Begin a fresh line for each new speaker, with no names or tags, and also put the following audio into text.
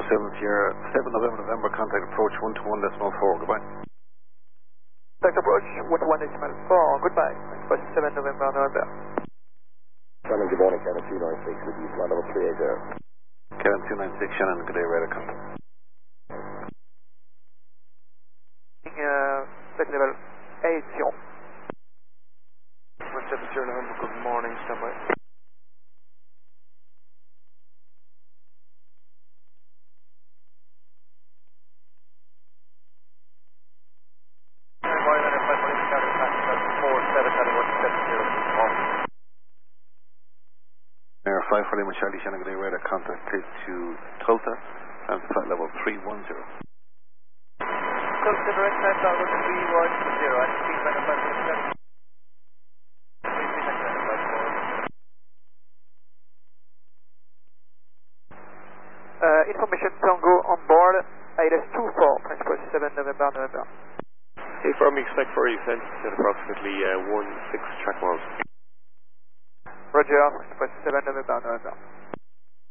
7 November, November, contact approach 121.4, goodbye.
Contact approach 121.4, goodbye. Express 7 November, November.
Shannon, good morning, Kevin 296 with you, flight level 380.
Kevin 296, Shannon, good day, radar contact.
Flight level 80.
170 November, good morning, standby.
Air 5 for Lima Charlie, Shannon, good day, radar contact to Tulsa, and flight level 310.
Tulsa, direct time, Tower 310, and speed by the 5 information Tango on board, ILS-24, French Press 7 November, November.
Hey, from expect for descent at approximately 16 track miles.
Roger, French Press 7 November, November.